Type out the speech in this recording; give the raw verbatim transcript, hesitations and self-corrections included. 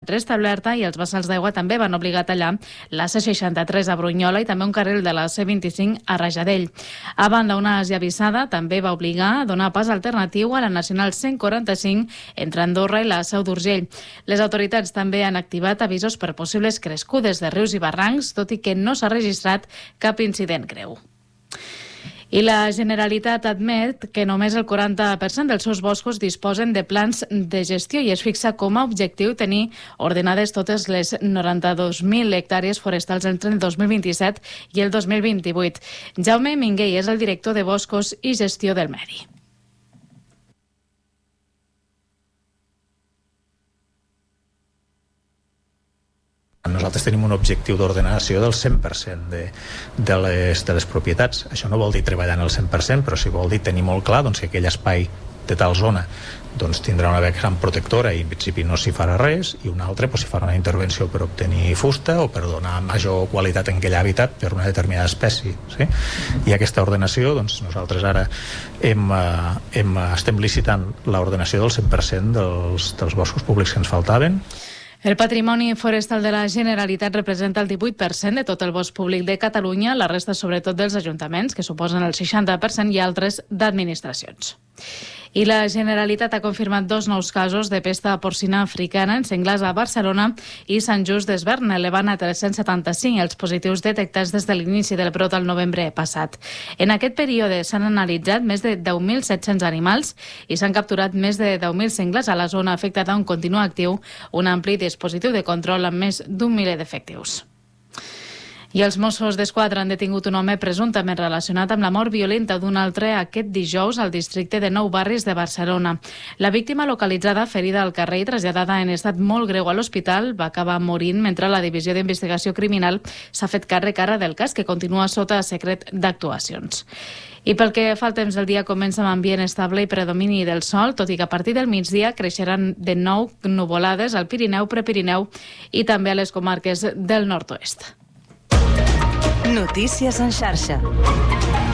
restablerta i els vessals d'aigua també van obligar a tallar la C seixanta-tres a Brunyola i també un carril de la C vint-i-cinc a Rajadell. A banda, una esllavissada també va obligar a donar pas alternatiu a la Nacional cent quaranta-cinc entre Andorra i la Seu d'Urgell. Les autoritats també han activat avisos per possibles crescudes de rius i barrancs, tot i que no s'ha registrat cap incident greu. I la Generalitat admet que només el quaranta per cent dels seus boscos disposen de plans de gestió i es fixa com a objectiu tenir ordenades totes les noranta-dos mil hectàrees forestals entre el dos mil vint-i-set i el dos mil vint-i-vuit. Jaume Minguell és el director de Boscos i Gestió del Medi. Nosaltres tenim un objectiu d'ordenació del cent per cent de, de, les, de les propietats. Això no vol dir treballar en el cent per cent, però sí vol dir tenir molt clar doncs, que aquell espai de tal zona doncs, tindrà una vessant protectora i en principi no s'hi farà res, i un altre doncs, s'hi farà una intervenció per obtenir fusta o per donar major qualitat en aquell hàbitat per una determinada espècie. Sí? I aquesta ordenació, doncs, nosaltres ara hem, hem, estem licitant l'ordenació del cent per cent dels, dels boscos públics que ens faltaven. El patrimoni forestal de la Generalitat representa el divuit per cent de tot el bosc públic de Catalunya, la resta sobretot dels ajuntaments, que suposen el seixanta per cent, i altres d'administracions. I la Generalitat ha confirmat dos nous casos de pesta porcina africana en senglars a Barcelona i Sant Just Desvern, elevant a tres-cents setanta-cinc els positius detectats des de l'inici del brot al novembre passat. En aquest període s'han analitzat més de deu mil set-cents animals i s'han capturat més de deu mil senglars a la zona afectada, on continua actiu un ampli dispositiu de control amb més d'un miler d'efectius. I els Mossos d'Esquadra han detingut un home presumptament relacionat amb la mort violenta d'un altre aquest dijous al districte de Nou Barris de Barcelona. La víctima, localitzada ferida al carrer i traslladada en estat molt greu a l'hospital, va acabar morint mentre la Divisió d'Investigació Criminal s'ha fet càrrec ara del cas, que continua sota secret d'actuacions. I pel que fa al temps, el dia comença amb ambient estable i predomini del sol, tot i que a partir del migdia creixeran de nou nuvolades al Pirineu, Prepirineu i també a les comarques del nord-oest. Notícies en xarxa.